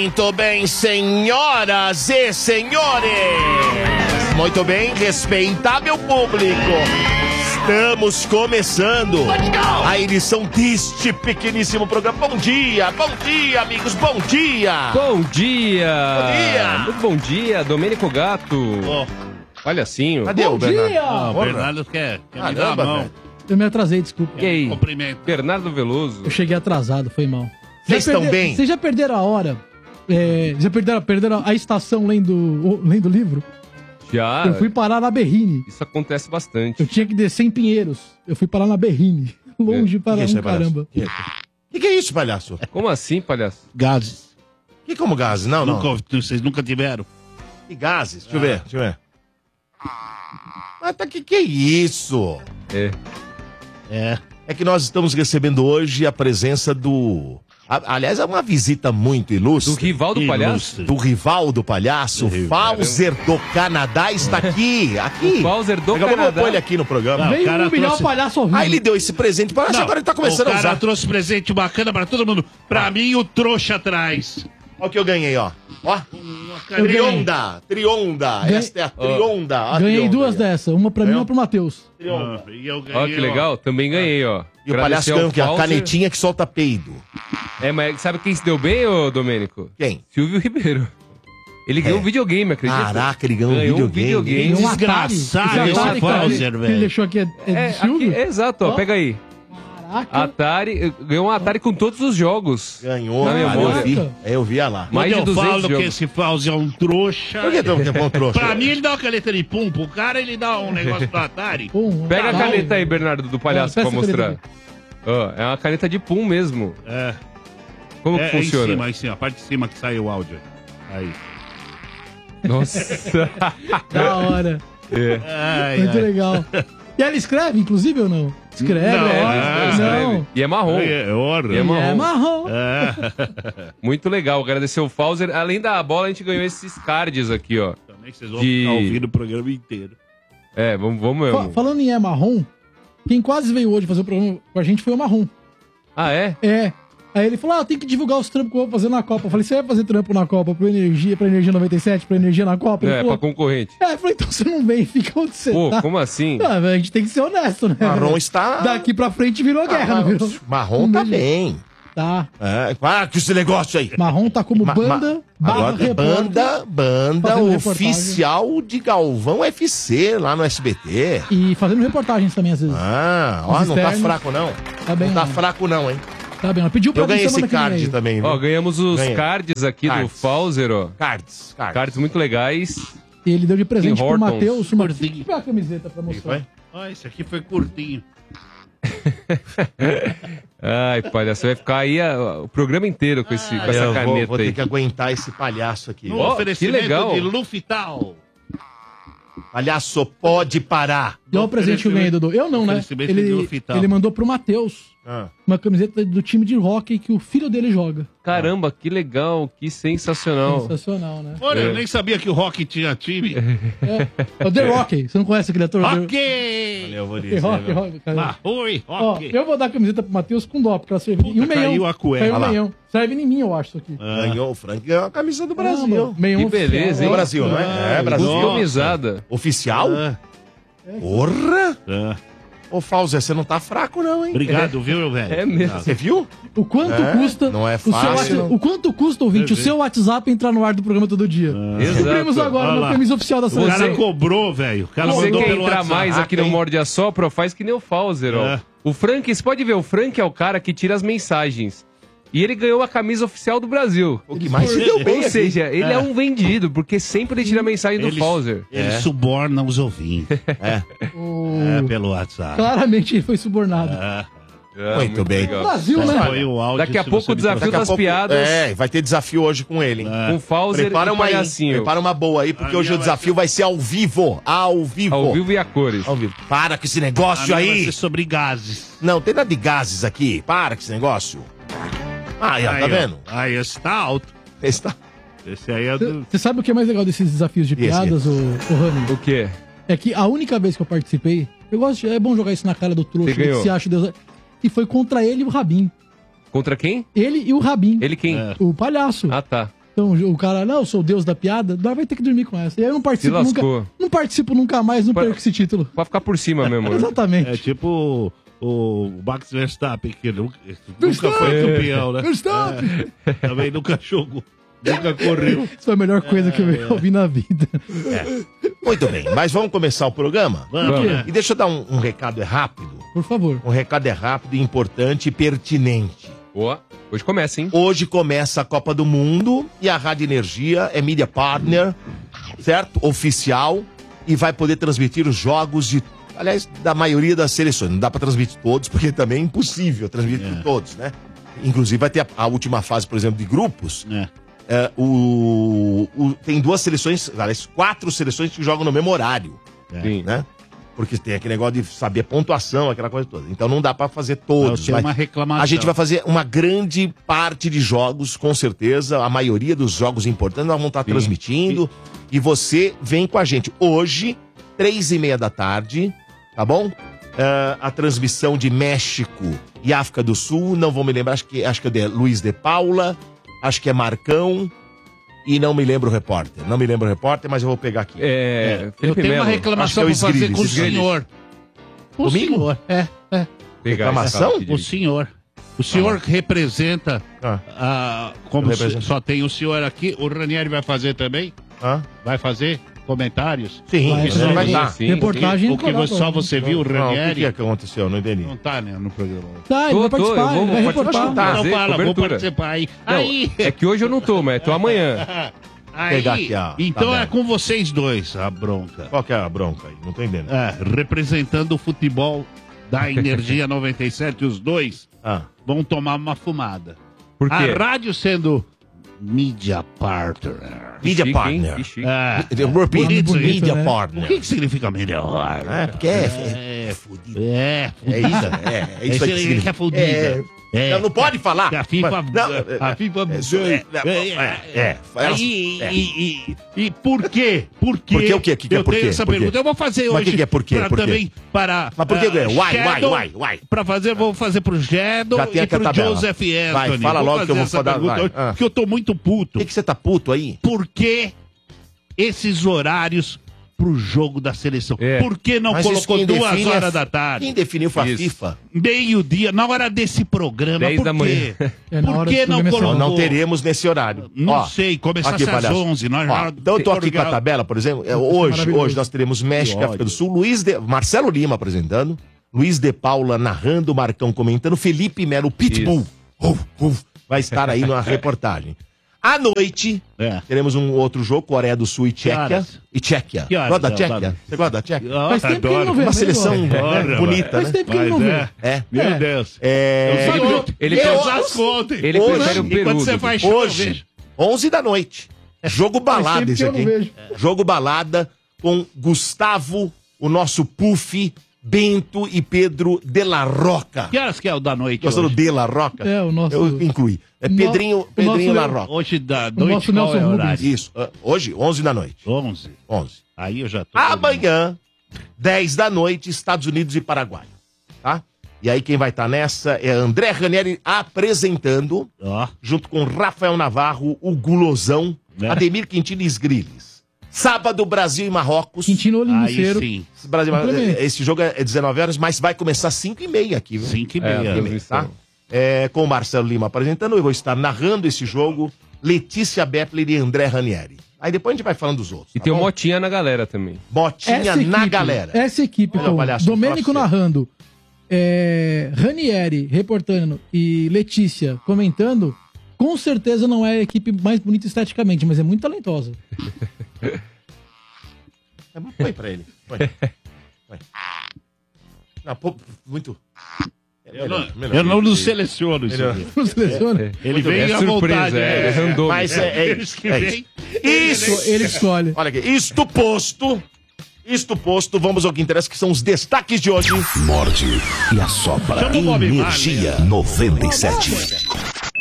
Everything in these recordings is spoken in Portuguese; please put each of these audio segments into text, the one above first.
Muito bem, senhoras e senhores. Muito bem, respeitável público. Estamos começando a edição deste pequeníssimo programa. Bom dia, amigos, bom dia. Bom dia. Bom dia. Muito bom dia, Domênico Gato. Palhacinho. Cadê o Bernardo? Dia. O Bernardo quer me dar a Caramba, mão. velho. Eu me atrasei, desculpa. E aí? Cumprimento. Bernardo Veloso. Eu cheguei atrasado, foi mal. Vocês estão bem? Vocês já perderam a hora? Já perderam a estação lendo livro? Já. Eu fui parar na Berrine. Isso acontece bastante. Eu tinha que descer em Pinheiros. Eu fui parar na Berrine. Longe para Que é isso um aí, palhaço? caramba. Que é isso, palhaço? Como assim, palhaço? Gases. Que como gases? Não. Vocês nunca tiveram? Que gases? Deixa eu ver. Mas tá, que é isso? É. É que nós estamos recebendo hoje a presença do... Aliás, é uma visita muito ilustre. Do rival do palhaço? Do rival do palhaço, Fauser do Canadá está aqui. O Fauser do Vamos Canadá. pôr ele aqui no programa. Vem cara humilhar trouxe- o palhaço ao vivo. Aí ele deu esse presente para nós, agora ele tá começando o a cara usar. trouxe presente bacana pra todo mundo. Pra mim, o trouxa atrás. Olha o que eu ganhei, ó. Ó, Eu ganhei. Trionda. Ganhei- Esta é a Trionda. A Ganhei Trionda duas aí, ó. dessas. Uma pra mim e Ganhou? uma pro Matheus. Trionda. E eu ganhei, Ó, que legal. Também ganhei, ó. E o palhaço Agradecer ao ganhou o quê? A Fauser. canetinha que solta peido. É, mas sabe quem se deu bem, ô Domênico? Quem? Silvio Ribeiro. Ele ganhou um videogame, acredita? Caraca, ele ganhou um Ganhou videogame. Ganhou um Desgraçado Atari. esse Atari, cara, Fauser, que ele velho. deixou aqui é É, do Silvio. aqui, exato, ó. Ó. Pega aí. Caraca. Atari, ganhou um Atari com todos os jogos. Ganhou, Na cara, memória. eu vi. Eu vi lá. Mais de Quando eu 200 falo que jogos. esse Fauser é um trouxa... Por que tu encontrou? Pra mim, ele dá uma caneta de pum. Pro cara, ele dá um negócio do Atari. Pum, Pega a Atari. caneta aí, Bernardo, do palhaço, Peça pra a caneta mostrar. Ó, é uma caneta de pum mesmo. É. Como que funciona? Em cima, a parte de cima que sai o áudio. Aí. Nossa. Da hora. Ai, Muito ai. legal. E ela escreve, inclusive, ou não? Escreve, Não, ó. Escreve. Não. E é marrom. É horror. E é marrom. É marrom. Muito legal, agradecer o Fauser. Além da bola, a gente ganhou esses cards aqui, ó. Também vocês vão De- ficar ouvindo o programa inteiro. É, vamos mesmo. Falando em marrom, quem quase veio hoje fazer o programa com a gente foi o Marrom. Ah, é? É. Aí ele falou, tem que divulgar os trampos que eu vou fazer na Copa. Eu falei, você vai fazer trampo na Copa pra Energia 97, pra Energia na Copa? Ele É, falou, pra concorrente. eu falei, então você não vem, fica onde você Pô, tá. como assim? Ah, a gente tem que ser honesto, né? Marrom está... Daqui pra frente virou guerra, não virou? Marrom tá bem. Tá. É, para com esse negócio aí. Marrom tá como banda, barra Agora, repórter. banda fazendo oficial de Galvão FC lá no SBT. E fazendo reportagens também, às vezes. Ah, ó, Os não tá externos. fraco não. Tá bem, Não tá né? fraco não, hein. Tá bem, ela pediu pra Eu ganhei vir esse semana que vem card aí. também, viu? Ó, ganhamos os Ganhei. cards aqui do Cards. Fauser, ó. Cards. Cards muito legais. E ele deu de presente Tim pro Hortons. Matheus. Gordinho. Deixa eu pegar a camiseta pra mostrar. foi? Ó, esse aqui foi curtinho. Ai, palhaço, você vai ficar aí o programa inteiro com, com essa Eu caneta vou aí. ter que aguentar esse palhaço aqui. No Ó, oferecimento que legal. de Lufital. Palhaço, pode parar. E olha o presente que eu ganhei, Dudu. Eu não, né? Oferecimento de Ele, Lufital. ele mandou pro Matheus Ah. uma camiseta do time de hockey que o filho dele joga. Caramba, que legal, que sensacional. Sensacional, né? Olha, eu É. nem sabia que o Rock tinha time. É o The Rock. Você não conhece aquele ator? Rock! Valeu, vou The dizer, Rock, viu? Rock, cara. Marroi, Ó, Rock! eu vou dar a camiseta pro Matheus com dó, porque ela serve Puta, e um meião. caiu a cueca. Caiu um Olha lá. meião. Serve em mim, eu acho, isso aqui. Ganhou, o Frank ganhou a camisa do Brasil. Caramba, meião Que beleza, oficial. hein? Do Brasil, não é? É, Brasil. Customizada. Oficial? Ah, Porra! ah. Ô, Fauser, você não tá fraco não, hein? Obrigado, viu, velho? É mesmo. Você viu? O quanto É, custa... não é o seu fácil. Whats- O quanto custa, ouvinte, o seu WhatsApp entrar no ar do programa todo dia? Descobrimos Exato. agora Olha na lá. camisa oficial da O seleção. cara cobrou, velho. O cara Você mandou quer pelo entrar WhatsApp. mais aqui no hein? Morde a Sopra, faz que nem o Fauser, ó. É. O Frank, você pode ver, o Frank é o cara que tira as mensagens. E ele ganhou a camisa oficial do Brasil. O que mais se deu bem Ou aqui. seja, ele é um vendido, porque sempre ele tira a mensagem do Ele- Fauser. Ele suborna os ouvintes. O- É, pelo WhatsApp. Claramente ele foi subornado. É, Muito bem. legal. Brasil, Mas né? foi o áudio, Daqui a se pouco você o me desafio Daqui a das pouco- piadas É, vai ter desafio hoje com ele, hein? com Fauser Prepara e uma aí. Palhacinho. Prepara uma boa aí, porque A hoje o minha vai desafio ser- vai ser ao vivo. Ao vivo. Ao vivo e a cores. Ao vivo. Para com esse A negócio minha vai aí. ser sobre gases. Não, tem nada de gases aqui. Para com esse negócio. Aí, ó, tá ó. vendo? Aí, esse tá alto. Esse tá... Esse aí é do... Você sabe o que é mais legal desses desafios de Esse. piadas, o Rani? O quê? É que a única vez que eu participei, é bom jogar isso na cara do trouxa, Você ganhou. que se acha Deus. E foi contra ele e o Rabin. Contra quem? Ele e o Rabin. Ele quem? É. O palhaço. Ah, tá. Então o cara, não, eu sou o deus da piada, vai ter que dormir com essa. E aí eu não participo Se nunca. lascou. Não participo nunca mais, não perco esse título. Pode ficar por cima mesmo. né? Exatamente. É tipo o Max Verstappen, que nunca foi campeão, né? Verstappen! Também nunca jogou, nunca correu. Isso foi a melhor coisa que eu ouvi na vida. Muito bem, mas vamos começar o programa? Vamos, né? E deixa eu dar um recado rápido. Por favor. Um recado rápido, importante e pertinente. Boa. Hoje começa, hein? Hoje começa a Copa do Mundo e a Rádio Energia é mídia partner, certo? Oficial, e vai poder transmitir os jogos da maioria das seleções. Não dá pra transmitir todos, porque também é impossível transmitir todos, né? Inclusive vai ter a última fase, por exemplo, de grupos. Tem 2 seleções, aliás, 4 seleções que jogam no mesmo horário, Sim. né? Porque tem aquele negócio de saber pontuação, aquela coisa toda. Então não dá pra fazer todos. Tem uma reclamação. A gente vai fazer uma grande parte de jogos, com certeza. A maioria dos jogos importantes nós vamos estar transmitindo. E você vem com a gente. Hoje, 3:30 da tarde, tá bom? A transmissão de México e África do Sul. Não vou me lembrar, acho que é de Luiz de Paula. Acho que é Marcão. E não me lembro o repórter. Não me lembro o repórter, mas eu vou pegar aqui. Eu Felipe tenho uma Melo. reclamação Acho pra que é o fazer com o Sgrilles. senhor. O Comigo? senhor. Pegar Reclamação? esse carro O aqui, senhor. O senhor representa, como Representa. só tem o senhor aqui, o Ranieri vai fazer também? Hã? Vai fazer comentários? Sim, Vai, isso vai, vai vai. dar. Sim, Reportagem. O que só você viu, o Não, o Ranieri? que aconteceu? Não entendi. Não tá, né, no programa. Tá, ele vai Tô, participar, eu vou ele vai participar. reportar. Tá. Não fazer fala, vou cobertura. participar aí. Não, Aí, é que hoje eu não tô, mas tô amanhã. aí pegar aqui, ó, então tá é vendo? com vocês dois a bronca. Qual que é a bronca aí? Não tô entendendo. Representando o futebol da Energia 97, os dois vão tomar uma fumada. Por quê? A rádio sendo media partner. Media Chique, hein? partner. Que chique. Repeat, Bonito, media né? partner. O que significa media partner? É, porque é fudido. É É isso, é isso aí que significa. é fudida. Não, não pode falar. A FIFA... Não, a FIFA... E por quê? Por quê? Por quê o quê? Que é eu por tenho quê? essa Por quê? pergunta. Eu vou fazer Mas hoje. que é por quê? Pra Por quê? também para... Mas por que ganha? Why? Pra fazer, vou fazer pro Shadow Já tem e aqui a pro tabela. Joseph Anthony. Vai, fala logo que eu vou fazer essa dar- pergunta vai. hoje, porque eu tô muito puto. Por que você tá puto aí? Por que esses horários pro jogo da seleção? É. Por que não Mas isso colocou quem 2 define horas é- da tarde? Quem definiu foi a Isso. FIFA. Meio-dia, na hora desse programa, 10 por da quê? manhã. É, na Por hora que do não programa colocou? Não teremos nesse horário. Não Ó, sei, começasse aqui, às palhaço. 11, nós Ó, já... então eu tô aqui com a tabela, por exemplo. Hoje maravilhoso. nós teremos México e Que África do Sul. Marcelo Lima apresentando. Luiz de Paula narrando, Marcão comentando. Felipe Melo, Pitbull. Vai estar aí na reportagem. À noite, teremos um outro jogo, Coreia do Sul e Tchequia. horas? E Tchequia. Que horas, Gosta da Leonardo? Tchequia? Você gosta da Tchequia? Faz tempo que ele não vê. Uma mas ele seleção gosta. né, bonita, Faz né? tempo que ele não vê. É. Meu É. Deus. É... Eu só ontem. Ele eu fez- Osasco ontem. Ele Hoje, prefere o Enquanto perudo. você faz show, eu Hoje, vejo. 11 da noite. Jogo balada tempo esse que eu aqui. não hein? Jogo balada com Gustavo, o nosso Puff, Bento e Pedro de la Roca. Que horas que é o da noite Gostou do hoje? de la Roca? É, o nosso- Eu incluí. É No- Pedrinho, o Pedrinho nosso- la Roca. Hoje da nosso noite, qual Nelson é o Rubens. horário? Isso. Hoje, 11 da noite. 11. 11. Aí eu já tô... Amanhã, 10 da noite, Estados Unidos e Paraguai. Tá? E aí quem vai estar nessa é André Ranieri apresentando, Ó, junto com Rafael Navarro, o Gulosão, É. Ademir Quintino e Sgrilles. Sábado, Brasil e Marrocos. Quintino aí Linceiro. sim. Brasil, Complemento. esse jogo é 19 horas, mas vai começar 5h30 aqui, viu? 5h30. Tá? Com o Marcelo Lima apresentando, eu vou estar narrando esse jogo, Letícia Beppler e André Ranieri. Aí depois a gente vai falando dos outros. E tá tem o bom? Motinha na galera também. Botinha na galera. Essa equipe, Olha o com palhaço Domênico pra você. narrando, Ranieri reportando e Letícia comentando, com certeza não é a equipe mais bonita esteticamente, mas é muito talentosa. Põe pra ele. Põe. Não, pô, muito. Eu não nos seleciono isso Melhor. aqui. Não seleciona. Ele Muito vem bem. à Surpresa, vontade. é randômico. Mas é Eles que é vêm. isso. Ele escolhe. Olha aqui, isto posto, vamos ao que interessa, que são os destaques de hoje. Morde e assopra. Chama o Bob Energia 97.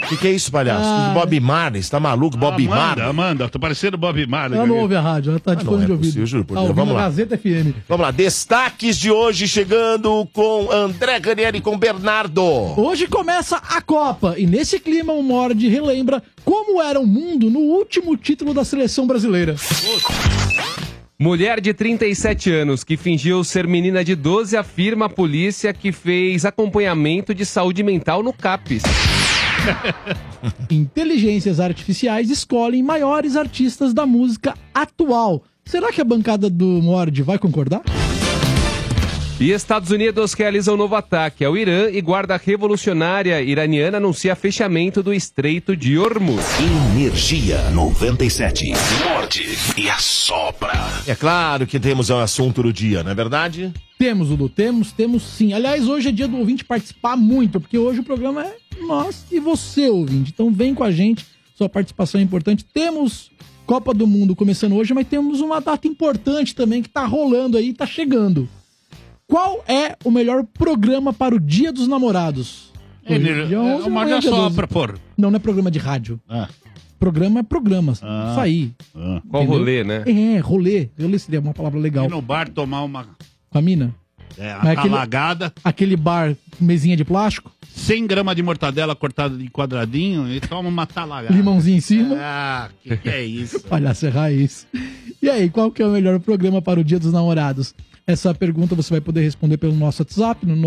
O que é isso, palhaço? Bob Marley, você tá maluco? Bob Marley? Amanda, tô parecendo Bob Marley. Ela não ouve a rádio, ela tá de fone de ouvido. possível, juro por Tá Deus. ouvindo Vamos a lá. Gazeta FM. Vamos lá, destaques de hoje chegando com André Ranieri com Bernardo. Hoje começa a Copa e nesse clima o Mord relembra como era o mundo no último título da seleção brasileira. Mulher de 37 anos que fingiu ser menina de 12 afirma à polícia que fez acompanhamento de saúde mental no CAPES. Inteligências artificiais escolhem maiores artistas da música atual. Será que a bancada do Mord vai concordar? E Estados Unidos realiza um novo ataque ao Irã e guarda revolucionária iraniana anuncia fechamento do Estreito de Hormuz. Energia 97. Morde e assopra. É claro que temos o assunto do dia, não é verdade? Temos, Dudu, temos sim. Aliás, hoje é dia do ouvinte participar muito, porque hoje o programa é nós e você, ouvinte. Então vem com a gente, sua participação é importante. Temos Copa do Mundo começando hoje, mas temos uma data importante também que tá rolando aí, tá chegando. Qual é o melhor programa para o Dia dos Namorados? O Morde assopra, porra. Não é programa de rádio. Programa é programa. Isso aí. Qual rolê, né? Rolê. Rolê seria uma palavra legal. Ir no bar tomar uma... Com a mina? Mas talagada. Aquele bar, mesinha de plástico? 100 gramas de mortadela cortada de quadradinho e toma uma talagada. Limãozinho em cima? Que é isso? Palhaço, é raiz. E aí, qual que é o melhor programa para o Dia dos Namorados? Essa pergunta você vai poder responder pelo nosso WhatsApp, no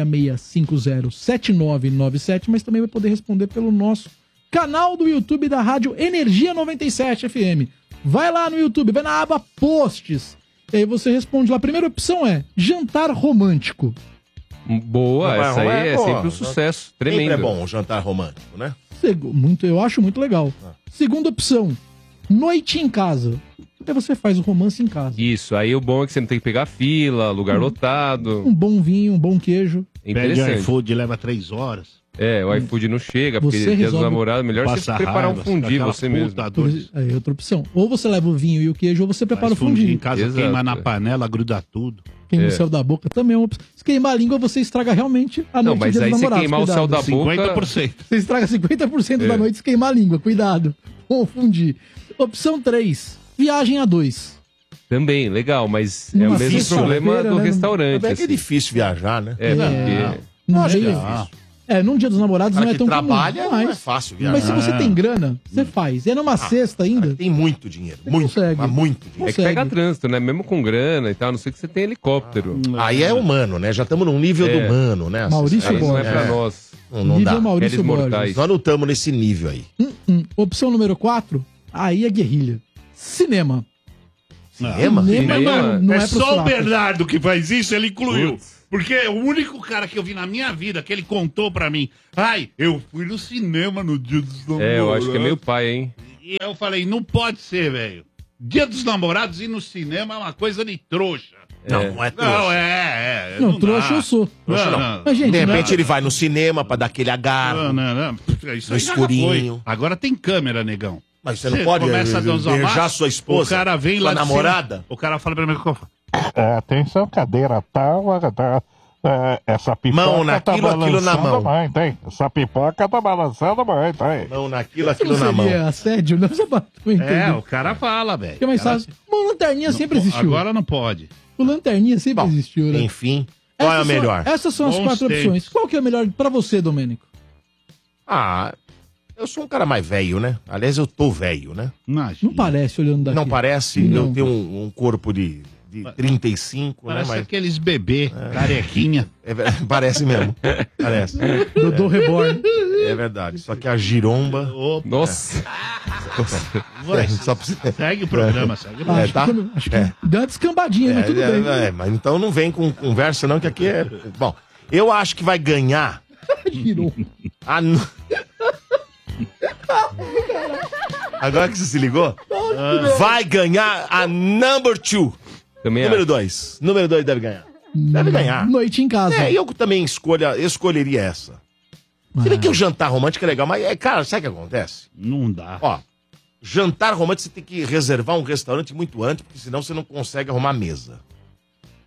966507997, mas também vai poder responder pelo nosso canal do YouTube da Rádio Energia 97 FM. Vai lá no YouTube, vai na aba Posts. E aí você responde lá. A primeira opção é jantar romântico. Boa, essa aí é sempre um sucesso. Tremendo. Sempre é bom um jantar romântico, né? Eu acho muito legal. Segunda opção, noite em casa. Aí você faz o romance em casa. Isso, aí o bom é que você não tem que pegar fila, lugar lotado. Um bom vinho, um bom queijo. Pede o iFood, leva 3 horas. O iFood não chega, porque Você dia dos namorados, melhor você preparar um fundi você mesmo. Aí outra opção. Ou você leva o vinho e o queijo, ou você prepara o fundi. Em casa queima na panela, gruda tudo. Queima o céu da boca também é uma opção. Se queimar a língua, você estraga realmente a noite do dia dos namorados. Queimar o céu da boca... 50%. Você estraga 50% da noite se queimar a língua. Cuidado. Ou fundir. Opção 3. Viagem a 2. Também, legal, mas é o mesmo problema do restaurante. É que é difícil viajar, né? Porque... Não acho que é difícil. Num dia dos namorados não é tão trabalha, comum. não é fácil viajar. Mas se você tem grana, você faz. E é numa sexta ainda. Tem muito dinheiro. Muito. Consegue. Mas muito dinheiro. É que pega trânsito, né? Mesmo com grana e tal, a não sei que você tem helicóptero. Aí é humano, né? Já estamos num nível do humano, né? Maurício Borges. Não é pra nós. Não dá. Maurício Borges. Nós não estamos nesse nível aí. Opção número 4, aí é guerrilha. Cinema. Cinema? Não é pros só o fracos. Bernardo que faz isso, ele incluiu. Porque é o único cara que eu vi na minha vida que ele contou pra mim. Ai, eu fui no cinema no Dia dos Namorados. Eu acho que é meio pai, hein? E eu falei, não pode ser, velho. Dia dos Namorados ir no cinema é uma coisa de trouxa. Não é trouxa. Não, Não, trouxa eu sou. Trouxa não. Mas, gente, De repente ele vai no cinema pra dar aquele agarro. Isso No aí já escurinho. foi. Agora tem câmera, negão. Mas você não pode beijar sua esposa, o cara vem sua lá de namorada. cima, o cara fala pra mim... Atenção, cadeira tal, essa pipoca Mão naquilo, aquilo na mão. Muito, hein? Essa pipoca tá balançando muito, hein? Mão naquilo, Isso aquilo não na mão. seria assédio? Não, só pra eu entender. o cara fala, velho. Que mais fácil. Uma lanterninha sempre existiu. Agora não pode. O lanterninha sempre existiu, né? Enfim, qual é a melhor? Essas são as 4 opções. Qual que é a melhor pra você, Domênico? Eu sou um cara mais velho, né? Aliás, eu tô velho, né? Não parece olhando daqui. Não parece? Não. Eu tenho um corpo de 35, Parece né? Mas aqueles bebê, carequinha. parece mesmo. Parece. Dodô Reborn. É verdade. Só que a giromba... Nossa. Só precisa... Segue o programa, segue o programa. Acho que deu uma descambadinha, mas tudo bem. Mas então não vem com conversa não, que aqui é... Bom, eu acho que vai ganhar... Giromba. Agora que você se ligou, vai ganhar a number 2. Número 2. Número 2 deve ganhar. Deve ganhar. Noite em casa. Eu também escolheria essa. Se bem que o jantar romântico é legal, mas, cara, sabe o que acontece? Não dá. Ó, jantar romântico você tem que reservar um restaurante muito antes, porque senão você não consegue arrumar mesa.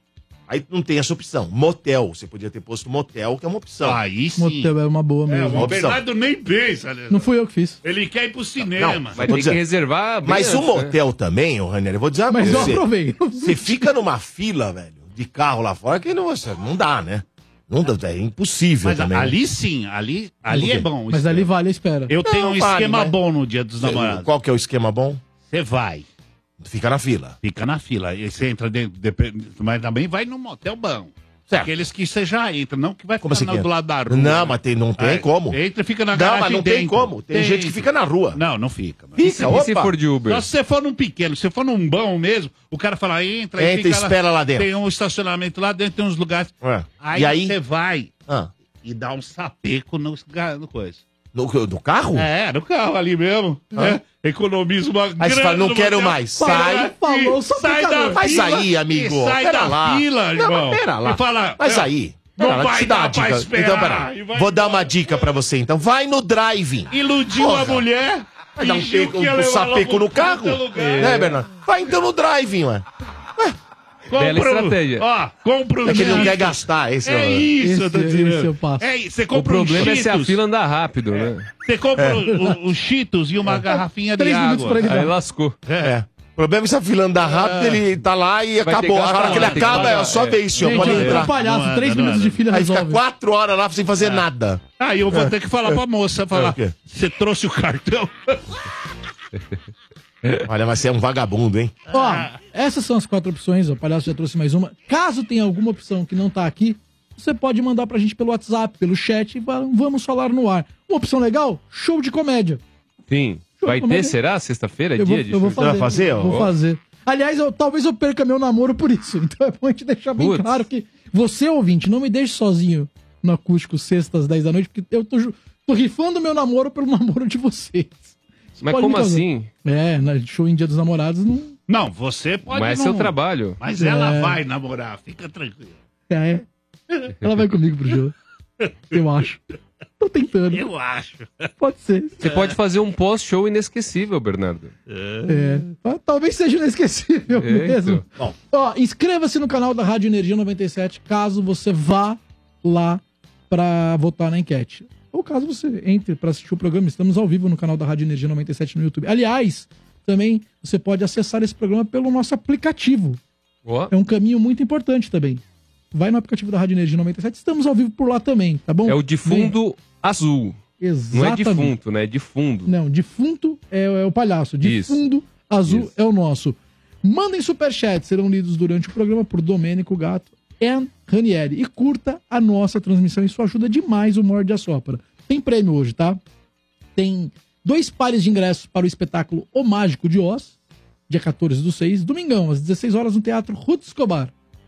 Aí não tem essa opção. Motel, você podia ter posto motel, que é uma opção. Aí sim. Motel é uma boa É, mesmo. o opção. Bernardo nem pensa, né? Não fui eu que fiz. Ele quer ir pro cinema. Vai Vou ter dizer, que reservar bem Mas o antes, né? motel também, ô Ranieri, eu vou dizer uma Mas coisa. eu aprovei. Você fica numa fila, velho, de carro lá fora, que não dá, né? Não dá, é impossível Mas também. ali sim, ali é bom. Mas ali vale a espera. Eu tenho um vale, esquema mas- bom no Dia dos Namorados. Qual que é o esquema bom? Você vai, Fica na fila. fica na fila. E você entra dentro, mas também vai num motel bom. Certo. Aqueles que você já entra, não que vai Como ficar assim que do é? lado da rua. Não, mas não tem Aí, como. Entra e fica na Não, garagem mas não tem dentro. como. Tem gente que fica na rua. Não fica. Mano. Fica, E se opa. for de Uber? Só se você for num pequeno, se você for num bom mesmo, o cara fala, entra Entra e espera lá dentro. Tem um estacionamento lá dentro, tem uns lugares. É. Aí E aí? você vai Ah, e dá um sapeco no coisa. no carro? É, no carro ali mesmo. É, economiza uma Aí você fala, não no quero motel. mais. Sai. Falou, sai da Mas fila. aí, amigo, e sai pera da lá. fila, Não, irmão. mas pera lá. E fala, Mas é, aí. não pera lá, vai deixa eu dar uma dar pra dica. esperar, Então, pera. e vai Vou dar embora. uma dica pra você, então. Vai no drive-in. Iludiu Porra. a mulher. Vai dar um fingiu que ia levar sapeco ela no pra carro? outro lugar. Né, Bernardo? Vai então no drive-in, ué. Bela estratégia. Ó, compra É que ele não quer Cheetos. gastar. Esse É o- isso, eu tô Esse dizendo. eu passo. É isso, você O compra problema é se a Cheetos. fila andar rápido, né? Você compra os Cheetos e uma garrafinha de 3 minutos água. pra ele Aí dar. lascou. É. O problema é se a fila andar rápido, ele tá lá e Vai ter acabou. que A hora gastar, que ele vai ter que acaba, é pagar. só vez, senhor. Gente, Pode é um entrar. palhaço. Não 3 anda, minutos não de anda. filha Aí fica resolve. 4 horas lá sem fazer nada. Aí eu vou ter que falar pra moça, É falar, o quê? você trouxe o cartão? Olha, mas você é um vagabundo, hein? Ó, essas são as 4 opções. O palhaço já trouxe mais uma. Caso tenha alguma opção que não tá aqui, você pode mandar pra gente pelo WhatsApp, pelo chat e vamos falar no ar. Uma opção legal? Show de comédia. Sim. Vai ter, será? Sexta-feira? Eu vou, Dia de eu vou show? fazer. Vai fazer, ó? Vou fazer. Aliás, talvez eu perca meu namoro por isso. Então é bom a gente deixar bem Putz. claro que você, ouvinte, não me deixe sozinho no acústico sexta às 10 da noite, porque eu tô rifando meu namoro pelo namoro de vocês. Isso Mas pode como me causar. assim? É, show em Dia dos Namorados não. Não, você pode Mas é não. seu trabalho. Mas ela É. vai namorar, fica tranquilo. É. Ela vai comigo pro show. Eu acho. Tô tentando. Eu acho. Pode ser. Você pode fazer um pós-show inesquecível, Bernardo. É. Talvez seja inesquecível É, mesmo. então. Ó, inscreva-se no canal da Rádio Energia 97 caso você vá lá pra votar na enquete. Ou caso você entre pra assistir o programa, estamos ao vivo no canal da Rádio Energia 97 no YouTube. Aliás, também você pode acessar esse programa pelo nosso aplicativo. Ó, É um caminho muito importante também. Vai no aplicativo da Rádio Energia 97, estamos ao vivo por lá também, tá bom? é o de fundo azul. Exatamente. Não é defunto, né? É de fundo. Não, defunto é o palhaço. De Isso. fundo azul Isso. é o nosso. Mandem superchats, serão lidos durante o programa por Domênico Gato e Ranieri. E curta a nossa transmissão, isso ajuda demais o Morde a Sopra. Tem prêmio hoje, tá? Tem 2 pares de ingressos para o espetáculo O Mágico de Oz, dia 14/6, domingão, às 16 horas no Teatro Ruth Escobar.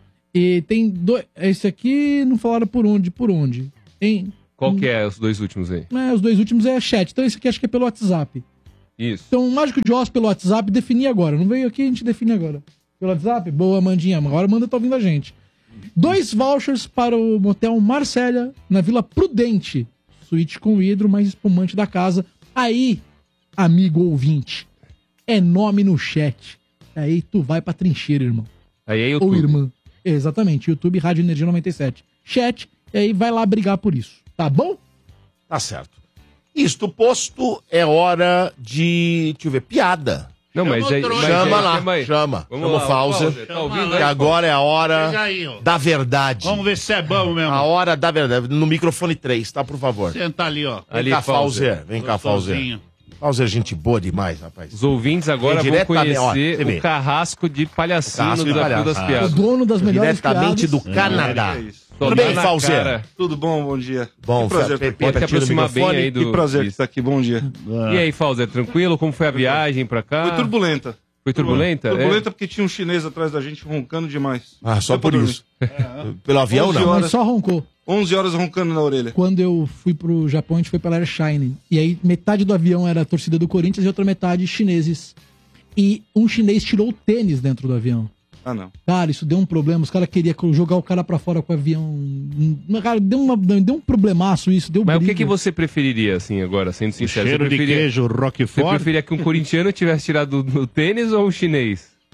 E tem dois. Esse aqui não falaram por onde. Hein? Qual que é os dois últimos aí? Os 2 últimos é chat. Então esse aqui acho que é pelo WhatsApp. Isso. Então, o Mágico de Oz pelo WhatsApp, defini agora. Não veio aqui, a gente define agora. Pelo WhatsApp? Boa, Mandinha. Agora Amanda tá ouvindo a gente. 2 vouchers para o Motel Marcélia, na Vila Prudente. Suíte com vidro, mais espumante da casa. Aí, amigo ouvinte, é nome no chat. Aí tu vai pra trincheira, irmão. Aí é Ou YouTube. irmã. Exatamente, YouTube Rádio Energia 97. Chat, e aí vai lá brigar por isso. Tá bom? Tá certo. Isto posto, é hora de, deixa eu ver, piada. Não, mas aí... Chama mas Chama aí- lá, aí. chama. Vamos Chama lá, o Fauser. Tá ouvindo Que aí? agora é a Pega hora aí, ó. da verdade. Vamos ver se é bom mesmo. A hora da verdade. No microfone 3, tá? Por favor. Senta ali, ó. Vem Ali, cá, Fauser. Fauser. Vem cá, Fauser. Gostosinho. Fauser é gente boa demais, rapaz. Os ouvintes agora Vem vão diretamente, ó, conhecer você vê. o carrasco de palhacinho Carrasco no de Desafio palhaço. das O Piadas. dono das melhores Diretamente do piadas. Canadá. É isso. Tudo Tomar bem, na Fauser? cara. Tudo bom? Bom dia. Bom, que prazer, Pepe, Pode se tira o aproximar bem microfone. aí do... que prazer Isso. estar aqui. Bom dia. E aí, Fauser, tranquilo? Como foi a viagem pra cá? Foi turbulenta. Foi turbulenta? Turbulenta porque tinha um chinês atrás da gente roncando demais. Ah, só Deu por pra dormir. isso. Pelo avião, 11 não? horas. Mas só roncou. 11 horas roncando na orelha. Quando eu fui pro Japão, a gente foi pela Air China. E aí, metade do avião era a torcida do Corinthians e outra metade chineses. E um chinês tirou o tênis dentro do avião. Ah, não. Cara, isso deu um problema. Os caras queriam jogar o cara pra fora com o avião. Cara, deu um problemaço isso. Deu Mas o que, briga. que você preferiria, assim, agora, sendo sincero? Cheiro Você de preferia, queijo você Roquefort. preferia que um corintiano tivesse tirado o tênis ou o chinês?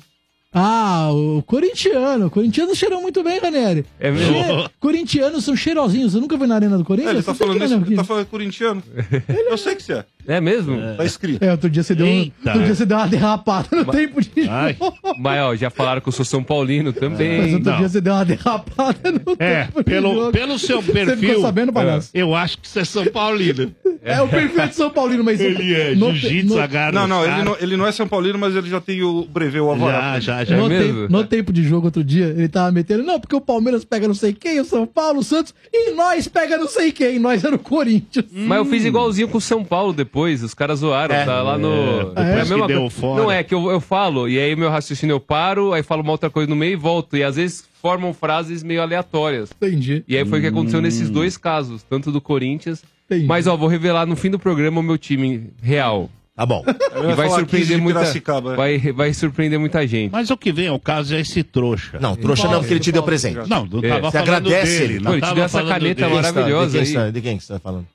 Ah, o corintiano. Corintianos cheiram muito bem, Ranieri. É mesmo? Corintianos são cheirosinhos. Você nunca foi na Arena do Corinthians? Ele tá Você tem falando que ir, isso, né, ele tá Marquinhos? falando corintiano. Eu sei que você é. É mesmo? Tá escrito. Outro dia você deu, Eita. outro dia você deu uma derrapada no tempo de Ai. jogo. Mas, ó, já falaram que eu sou São Paulino Mas também. outro Não. dia você deu uma derrapada no tempo de jogo. Pelo seu Você perfil, ficou sabendo, palhaço? eu acho que você é São Paulino. É o perfil de São Paulino, mas... Ele é no- jiu-jitsu, no- agarra Não, os não, caras. ele não é São Paulino, mas ele já tem o brevê, o alvará. Já. No, mesmo? tempo, no tempo de jogo outro dia, ele tava metendo, não, porque o Palmeiras pega não sei quem, o São Paulo, o Santos, e nós pega não sei quem, nós era o Corinthians. Mas eu fiz igualzinho com o São Paulo depois, os caras zoaram, tá lá no... Depois que deu fora. Não, é que eu falo, e aí meu raciocínio eu paro, aí falo uma outra coisa no meio e volto, e às vezes formam frases meio aleatórias. Entendi. E aí foi o que aconteceu nesses dois casos, tanto do Corinthians... Entendi. Mas, ó, vou revelar no fim do programa o meu time real. Tá bom. E vai falar 15 surpreender de muita... Piracicaba, Vai surpreender muita gente. Mas o que vem ao caso é esse trouxa. Não, trouxa não, porque ele te deu presente. Não tava Você falando agradece dele. ele. Não Pô, ele te tava deu essa falando caneta dele. maravilhosa aí. De quem que você tá falando?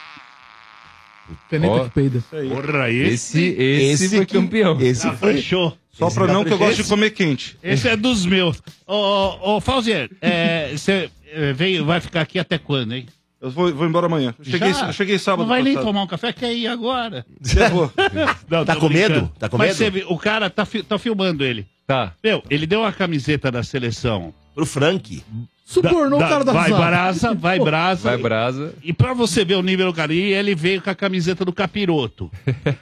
Caneta Ó. que peida. Porra, Esse foi que- campeão. Esse foi. fechou. Só pra não que eu gosto de comer quente. Esse é dos meus. Ô, Fauzier, você vai ficar aqui até quando, hein? Eu vou embora amanhã. Eu cheguei sábado. Não vai nem passado. tomar um café, quer ir agora. Eu vou. Não, Tá tô com brincando. medo? Tá com Mas medo? você viu, o cara tá filmando ele. Tá. Meu, ele deu uma camiseta da seleção. Pro Frank. Subornou o cara da Vai zaga. Brasa, vai Brasa. Vai Brasa. E pra você ver o nível do cara, e ele veio com a camiseta do Capiroto.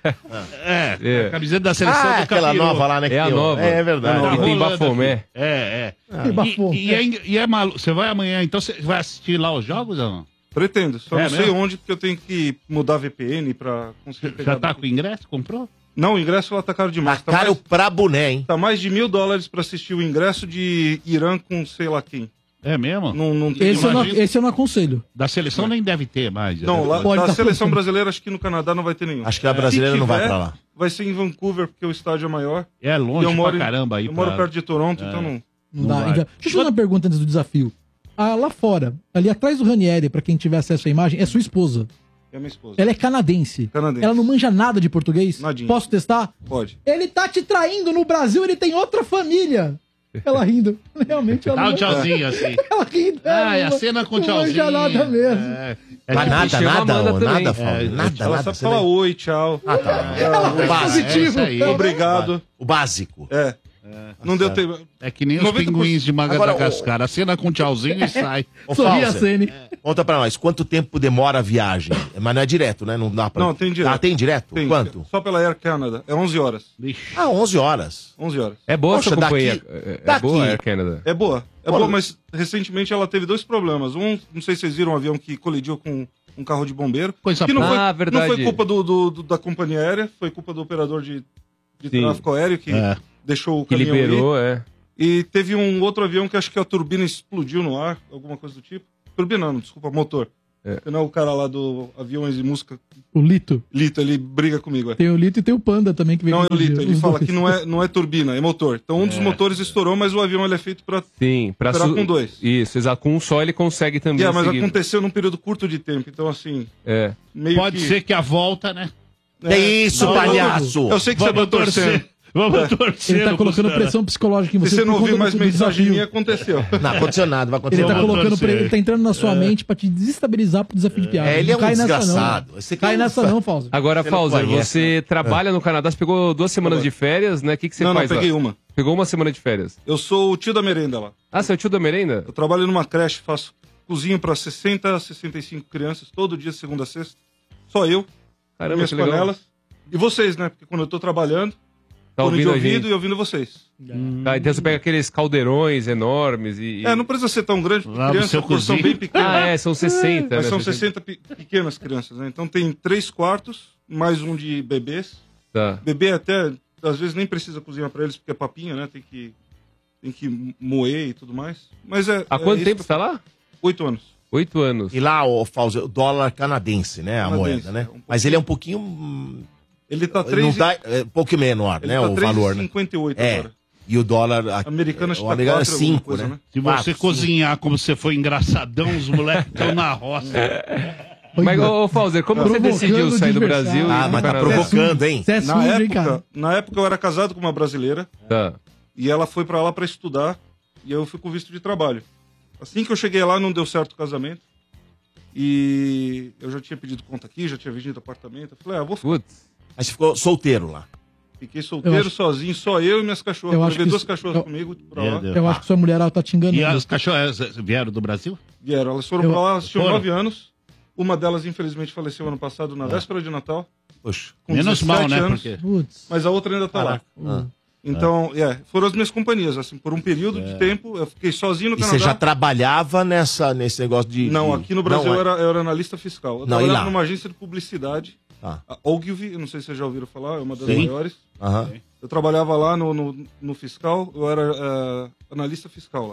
É. A camiseta da seleção do Aquela Capiroto. nova lá, né? que É a tem, ó. nova. É verdade. Tá Que tem rolando Bafomé. aqui. É. Tem Bafomé. E é maluco. Você vai amanhã, então você vai assistir lá os jogos ou não? Pretendo. Só É não sei mesmo? onde, porque eu tenho que mudar VPN pra conseguir pegar. Já tá com o ingresso? Comprou? Não, o ingresso lá tá caro demais. Tá Caro mais, pra boné, hein? tá mais de $1.000 pra assistir o ingresso de Irã com sei lá quem. É mesmo? Não tem Esse imagina. eu não aconselho. Da seleção nem deve ter mais. Não, lá, Pode da tá seleção funcionando. brasileira, acho que no Canadá não vai ter nenhum. Acho que a brasileira Se não vai tiver, pra lá. Vai ser em Vancouver, porque o estádio é maior. É E longe eu moro, pra caramba aí. eu moro perto de Toronto, então não. Não dá. vai. Então, deixa eu fazer uma pergunta antes do desafio. Ah, lá fora, ali atrás do Ranieri, pra quem tiver acesso à imagem, é sua esposa. É minha esposa. Ela é canadense. Canadense. Ela não manja nada de português? Nadinha. Posso testar? Pode. Ele tá te traindo no Brasil, ele tem outra família. Ela rindo. Realmente ela Dá um não... tchauzinho assim. Ela rindo. Ah, e a não- cena com não tchauzinho. manja nada mesmo. Mas que nada, chama nada, Amanda ó, também. nada, Fábio. Nada, Ela nada. sabe você falar nem- oi, tchau. Ela foi básico. positivo. É isso aí. Obrigado. O básico. É. Não deu tempo. É que nem os 90%. pinguins de Madagascar. A cena com tchauzinho e sai. Ô, Sorri a Fauser, Sene. conta pra nós, quanto tempo demora a viagem? Mas não é direto, né? Não dá pra... Não, tem direto. Ah, tem direto? Tem. Quanto? Só pela Air Canada. É 11 horas. Vixe. Ah, 11 horas. 11 horas. É boa Poxa, essa companhia. daqui- É daqui. boa a Air Canada. É boa. É Olha. boa, mas recentemente ela teve dois problemas. Um, não sei se vocês viram um avião que colidiu com um carro de bombeiro. Coisa que não boa. foi, Ah, verdade. não foi culpa da companhia aérea, foi culpa do operador de Sim. tráfego aéreo que É. deixou o Que caminhão liberou, ir. E teve um outro avião que acho que a turbina explodiu no ar, alguma coisa do tipo. Turbina não, desculpa, motor. É. Não é o cara lá do Aviões e Música, O Lito. Lito, ele briga comigo. É. Tem o Lito e tem o Panda também que vem Não é com o Lito, ele os fala dois. que não é turbina, é motor. Então um dos motores estourou, mas o avião ele é feito para. Sim, pra Operar com dois. Isso, exato. Com um só ele consegue também. Mas seguir. aconteceu num período curto de tempo, então assim, É. meio Pode que... ser que a volta, né? Que isso, Não, palhaço? Eu sei que você vai torcendo. Vamos torcer. Ele tá no colocando Costela. pressão psicológica em Se você. você não por ouvir conta mais do mensagem desafio. minha, aconteceu. Não, aconteceu nada, vai acontecer Ele tá nada. Vamos colocando, torcer. ele tá entrando na sua mente pra te desestabilizar pro desafio de piada. Ele é Não um cai nessa, desgraçado. Não. Esse Cai cara- nessa não, Fausto. Agora, Você não Fauser, conhece, você trabalha no Canadá, você pegou 2 semanas de férias, né? O que você Não, faz peguei lá? uma. Pegou uma semana de férias. Eu sou o tio da merenda lá. Ah, você é o tio da merenda? Eu trabalho numa creche, faço cozinho para 60, 65 crianças, todo dia, segunda a sexta. Só eu, Caramba, minhas que legal. panelas. E vocês, né? Porque quando eu tô trabalhando, Tá fone de ouvindo a ouvido gente. e ouvindo vocês. Tá, então você pega aqueles caldeirões enormes e... É, não precisa ser tão grande, porque Lá no criança seu é porção cozinho. bem pequena. Ah, é, são 60, Mas né? são 60 pequenas crianças, né? Então tem 3 quartos, mais um de bebês. Tá. Bebê até, às vezes, nem precisa cozinhar para eles, porque é papinha, né? Tem que moer e tudo mais. Mas é... Há quanto é tempo isso. você tá lá? 8 anos. 8 anos. E lá, o Fauser, o dólar canadense, né? A Canadense, moeda, né? é, um pouquinho. Mas ele é um pouquinho... Ele tá Não 3 dá, é um pouco menor, ele né? tá O valor, né? 3,58 É. agora. E o dólar... Americano acho que o tá americano é 4, alguma 5, coisa, né? né? Se você cozinhar como você foi engraçadão, os moleques estão na roça. Mas, ô, Fauser, como você Provocando decidiu sair do o Brasil? adversário. e ir Ah, pro mas tá Canadá? provocando, hein? Você é sujo, hein, cara? Na época eu era casado com uma brasileira. Tá. E ela foi pra lá pra estudar, e eu fui com visto de trabalho. Assim que eu cheguei lá, não deu certo o casamento. E eu já tinha pedido conta aqui, já tinha vendido apartamento. Eu falei, eu vou ficar. Putz. Aí você ficou solteiro lá. Fiquei solteiro, sozinho, só eu e minhas cachorras. eu Eu acho levei que duas isso- cachorras eu- comigo pra Meu lá. Deus. Eu acho que sua mulher ela tá te enganando. E as cachorras vieram do Brasil? Vieram, elas foram Eu- pra lá, elas tinham Foram? 9 anos. Uma delas, infelizmente, faleceu ano passado, na véspera de Natal. Poxa. Com Menos 17 mal, né? anos. Porque... Putz. Mas a outra ainda tá lá. Então, foram as minhas companhias. Assim, por um período de tempo, eu fiquei sozinho no E Canadá. você já trabalhava nesse negócio de... Não, de- aqui no Brasil Não, eu era analista fiscal. Eu Não, e trabalhava lá? numa agência de publicidade, Tá. a Ogilvy, eu não sei se vocês já ouviram falar, é uma das Sim. maiores. Aham. Eu trabalhava lá no fiscal, eu era analista fiscal lá.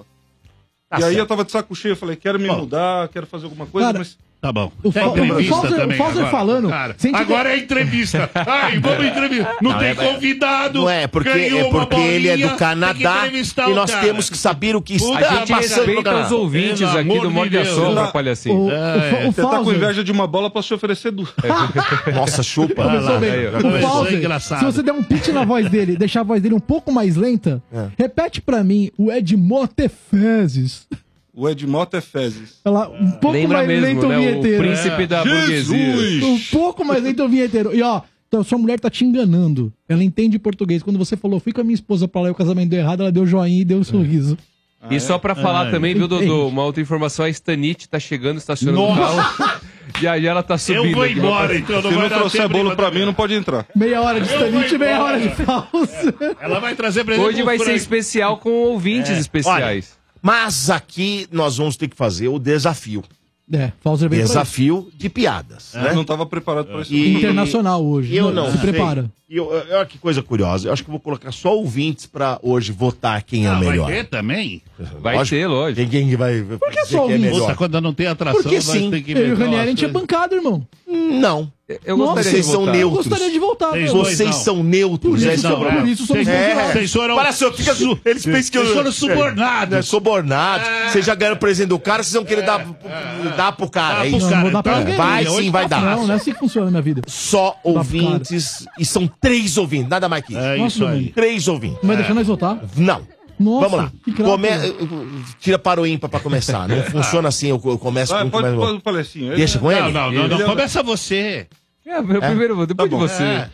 Tá e aí certo. eu tava de saco cheio, eu falei, quero me mudar, quero fazer alguma coisa, Cara, mas... Tá bom. O Tem Fauser- entrevista o Fauser- também o Fauser agora, falando, cara. sente que- Agora é entrevista. Ai, vamos entrevistar. Não, tem convidado. Não é, porque, ganhou uma ele é bolinha, do Canadá tem que entrevistar e o nós cara. temos que saber o que está A gente passando no respeita Canadá. os ouvintes Pelo aqui amor do de Morde a Deus. Sombra, Não. palhacinho. Você tá com inveja de uma bola, posso te oferecer duas. Nossa, chupa. Começou bem. aí, ó. O Começou Fauser, engraçado. se você der um pitch na voz dele, deixar a voz dele um pouco mais lenta, repete pra mim o Edmota Fezes. O Edmota é fezes. Ela, um pouco Lembra mais mesmo, lento o né? O vinheteiro. príncipe da burguesia. Um pouco mais lento o vinheteiro. E ó, então sua mulher tá te enganando. Ela entende português. Quando você falou, fui com a minha esposa pra lá e o casamento deu errado, ela deu joinha e deu um sorriso. E só pra falar Ai. também, viu, Dodô, Entendi. uma outra informação, a Stanite tá chegando, estacionando o carro. E aí ela tá subindo. Eu vou aqui. embora, então. Se vai não dar trouxer tempo de bolo pra fazer- mim, não pode entrar. Meia hora de Eu vou Stanite, meia embora. hora de falso. Ela vai trazer presente Hoje pro vai ser Frank. especial com ouvintes especiais. Mas aqui nós vamos ter que fazer o desafio. Fauser veio pra Desafio de piadas, Eu né? não tava preparado pra isso. E- isso. Internacional hoje. Eu não Se sei. prepara. E olha que coisa curiosa. Eu acho que eu vou colocar só ouvintes pra hoje votar quem é o Ah, melhor. vai ter também? Vai ter, lógico. Quem vai Por que só ouvintes? Puta, quando não tem atração, Porque vai sim. ter que Eu e o inventar Ranieri, a umas gente é coisas. bancado, irmão. Não. Eu Nossa, gostaria vocês de são votar. neutros. Gostaria de voltar. Vocês meu. dois Vocês não. são neutros. Por é isso, isso. por isso somos funcionários. Vocês foram... Para só, fica. Eles pensam que Vocês foram subornados. É, subornados. Vocês já ganharam o presente do cara, vocês vão querer dar pro cara. Dá É pro isso. Não, vou dar pra Então, ninguém. Vai hoje sim, tá vai dar. Não, não é assim que funciona na minha vida. Só ouvintes. E são 3 ouvintes, nada mais que isso. É Nossa, isso aí. mano. 3 ouvintes. Não vai deixar nós votar? Não. Nossa, Vamos lá. que craque, Tira para o ímpar pra começar. Não funciona assim, eu começo Vai, com pode, começo- pode, Palhacinho. Ele- Deixa com ele? Não. Começa você. Eu primeiro vou, depois de bom. você.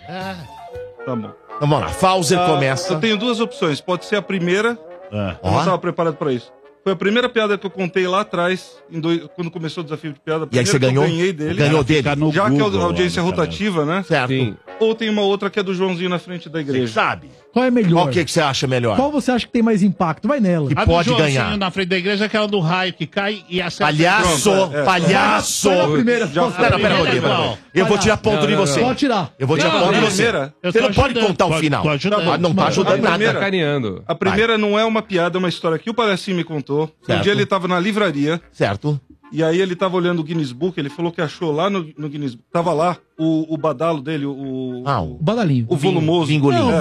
Tá bom. Então, vamos lá. Fauser começa. Eu tenho duas opções. Pode ser a primeira. Ah. Eu não Ó. estava preparado pra isso. Foi a primeira piada que eu contei lá atrás, quando começou o desafio de piada. E aí você Primeiro que ganhou? eu ganhei dele. Ganhou dele. Fica no Já que é Google, a audiência ó, rotativa, né? Certo. Sim. Ou tem uma outra que é do Joãozinho na frente da Você igreja. sabe. Qual é melhor? Qual que você acha melhor? Qual você acha que tem mais impacto? Vai nela. Que A do pode Joãozinho ganhar. na frente da igreja é aquela do raio que cai e acerta. Palhaço, Pronto, é. palhaço. Vai na primeira. Já Não, foi. Pera, pera, Primeira, pera. não. Eu vou tirar ponto Não, de não, você. Pode tirar. Eu vou tirar Não, ponto de não, você. primeira. Eu Você tô não pode ajudando, contar o tô- final. tô ajudando. Ah, não tá ajudando A nada. primeira- Sacaneando. A primeira não é uma piada, é uma história que o Palhacinho me contou. Certo. Um dia ele tava na livraria, Certo. e aí ele tava olhando o Guinness Book, ele falou que achou lá no Guinness Book. Tava lá o badalo dele, Ah, O badalinho. o volumoso. Vingolinho. Não,